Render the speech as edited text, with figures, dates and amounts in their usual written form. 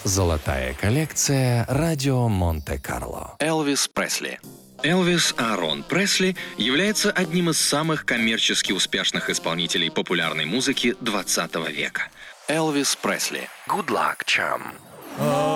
Золотая коллекция «Радио Монте-Карло». Элвис Пресли. Элвис Аарон Пресли является одним из самых коммерчески успешных исполнителей популярной музыки XX века. Элвис Пресли. Good Luck Charm.